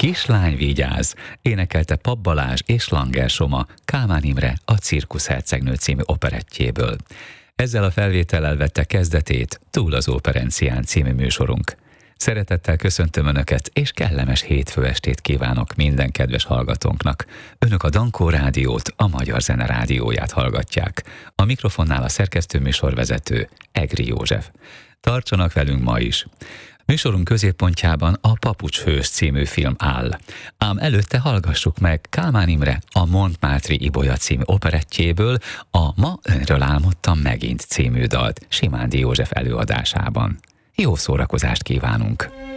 Kislány vigyáz, énekelte Papp Balázs és Langer Soma Kálmán Imre a Cirkusz hercegnő című operettjéből. Ezzel a felvétellel vette kezdetét Túl az Operencián című műsorunk. Szeretettel köszöntöm Önöket, és kellemes hétfő estét kívánok minden kedves hallgatónknak. Önök a Dankó Rádiót, a Magyar Zene Rádióját hallgatják. A mikrofonnál a szerkesztő műsorvezető Egri József. Tartsanak velünk ma is! Műsorunk középpontjában a Papucshős című film áll. Ám előtte hallgassuk meg Kálmán Imre a Montmartre-i Ibolya című operettjéből a Ma önről álmodtam megint című dalt Simándi József előadásában. Jó szórakozást kívánunk!